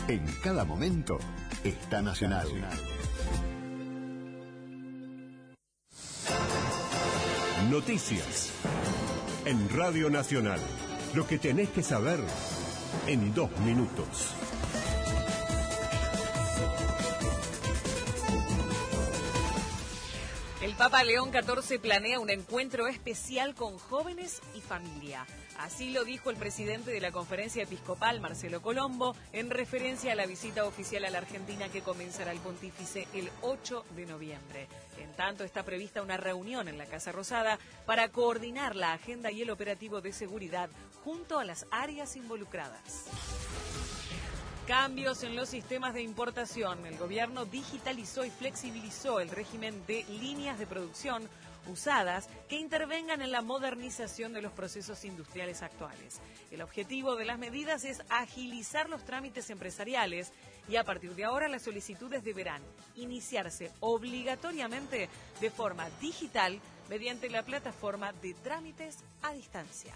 En cada momento está Nacional. Noticias. En Radio Nacional. Lo que tenés que saber en 2 minutos. El Papa León XIV planea un encuentro especial con jóvenes y familia. Así lo dijo el presidente de la Conferencia Episcopal, Marcelo Colombo, en referencia a la visita oficial a la Argentina que comenzará el pontífice el 8 de noviembre. En tanto, está prevista una reunión en la Casa Rosada para coordinar la agenda y el operativo de seguridad junto a las áreas involucradas. Cambios en los sistemas de importación. El gobierno digitalizó y flexibilizó el régimen de líneas de producción usadas que intervengan en la modernización de los procesos industriales actuales. El objetivo de las medidas es agilizar los trámites empresariales y a partir de ahora las solicitudes deberán iniciarse obligatoriamente de forma digital mediante la plataforma de trámites a distancia.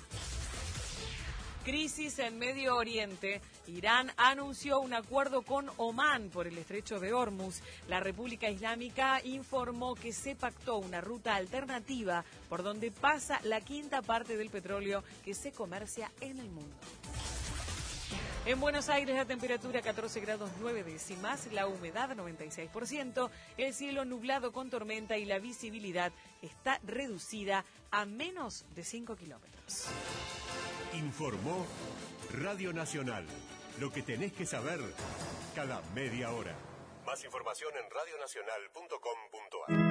Crisis en Medio Oriente. Irán anunció un acuerdo con Omán por el estrecho de Hormuz. La República Islámica informó que se pactó una ruta alternativa por donde pasa la quinta parte del petróleo que se comercia en el mundo. En Buenos Aires la temperatura 14 grados 9 décimas, la humedad 96%, el cielo nublado con tormenta y la visibilidad está reducida a menos de 5 kilómetros. Informó Radio Nacional. Lo que tenés que saber cada media hora. Más información en radionacional.com.ar.